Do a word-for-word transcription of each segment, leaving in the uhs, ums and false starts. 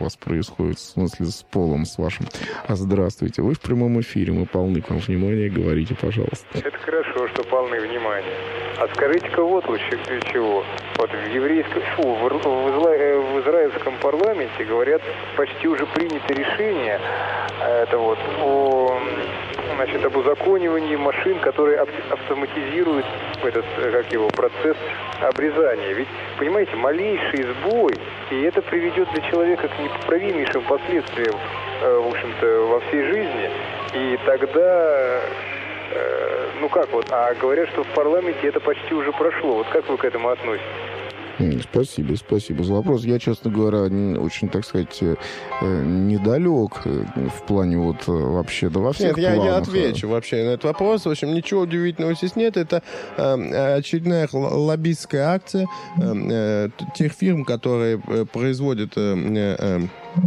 вас происходит, в смысле с полом, с вашим. А здравствуйте, вы в прямом эфире, мы полны к вам внимания, говорите, пожалуйста. Это хорошо, что полны внимания. А скажите-ка вот вот чего. Вот в еврейском, фу, в, в, в израильском парламенте, говорят, почти уже принято решение это вот, о, значит, об узаконивании машин, которые автоматизируют этот, как его, процесс обрезания. Ведь, понимаете, малейший сбой, и это приведет для человека к непоправимейшим последствиям, в общем-то, во всей жизни. И тогда... Ну как вот, а говорят, что в парламенте это почти уже прошло. Вот как вы к этому относитесь? Спасибо, спасибо за вопрос. Я, честно говоря, очень, так сказать, недалек в плане вот вообще, да во всех Нет, планах. я, я отвечу вообще на этот вопрос. В общем, ничего удивительного здесь нет. Это э, очередная лоббистская акция э, тех фирм, которые производят... Э, э,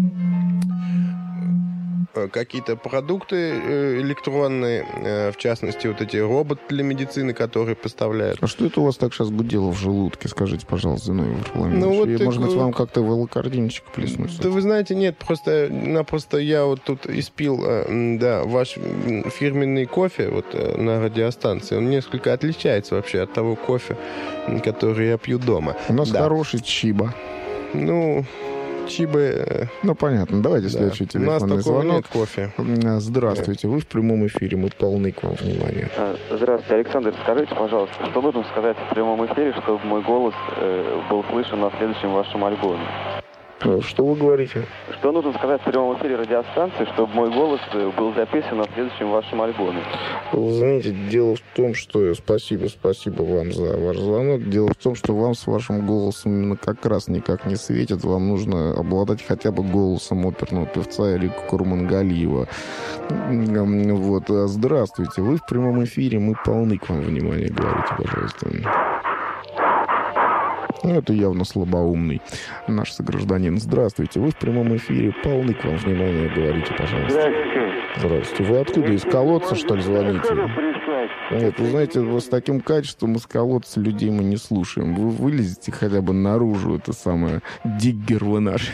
какие-то продукты электронные, в частности, вот эти роботы для медицины, которые поставляют. А что это у вас так сейчас гудело в желудке? Скажите, пожалуйста, Зиновий Варфоломеевич. Ну, вот и, ты... может быть, вам как-то велокардинчик плеснуть? Да вы знаете, нет, просто, просто я вот тут испил, да, ваш фирменный кофе вот на радиостанции. Он несколько отличается вообще от того кофе, который я пью дома. У нас да. хороший чиба. Ну... Чибы... Ну, понятно. Давайте да. следующий телефонный У нас такого звонок. Нет кофе. Здравствуйте. Вы в прямом эфире. Мы полны к вам внимания. Здравствуйте, Александр. Скажите, пожалуйста, что нужно сказать в прямом эфире, чтобы мой голос э, был слышен на следующем вашем альбоме? Что вы говорите? Что нужно сказать в прямом эфире радиостанции, чтобы мой голос был записан на следующем вашем альбоме? Вы знаете, дело в том, что... Спасибо, спасибо вам за ваш звонок. Дело в том, что вам с вашим голосом именно как раз никак не светит. Вам нужно обладать хотя бы голосом оперного певца Алика Курмангалиева. Вот. Здравствуйте. Вы в прямом эфире. Мы полны к вам внимания. Говорите, пожалуйста. Ну, это явно слабоумный наш согражданин. Здравствуйте, вы в прямом эфире, полны к вам внимания, говорите, пожалуйста. Здравствуйте. Здравствуйте. Вы откуда, из колодца, что ли, звоните? Нет, вы знаете, вы с таким качеством из колодца людей мы не слушаем. Вы вылезете хотя бы наружу, это самое, диггер вы наш.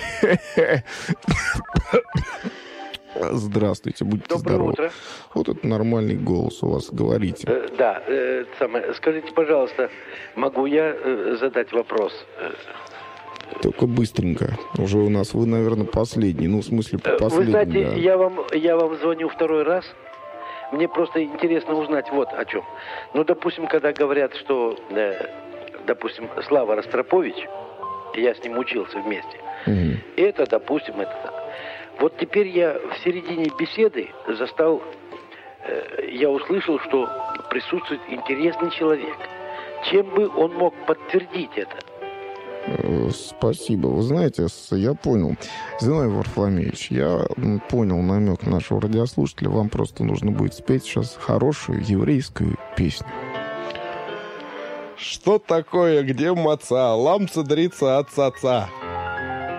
Здравствуйте, будьте Доброе здоровы. Утро. Вот это нормальный голос у вас, говорите. Э, да, э, самое, скажите, пожалуйста, могу я э, задать вопрос? Только быстренько. Уже у нас, вы, наверное, последний. Ну, в смысле, последний, Вы знаете, да. я вам, я вам звоню второй раз. Мне просто интересно узнать вот о чем. Ну, допустим, когда говорят, что, э, допустим, Слава Ростропович, я с ним учился вместе, Угу. это, допустим, это так. Вот теперь я в середине беседы застал, э, я услышал, что присутствует интересный человек. Чем бы он мог подтвердить это? Спасибо. Вы знаете, я понял. Зиновий Варфоломеевич, я понял намек нашего радиослушателя. Вам просто нужно будет спеть сейчас хорошую еврейскую песню. Что такое, где маца? Ламца дрится от цаца.